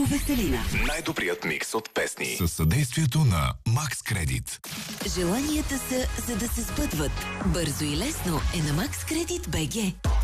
Веселина. Най-добрият микс от песни. Със съдействието на Макс Кредит. Желанията са, за да се сбъдват. Бързо и лесно е на Макс Кредит БГ.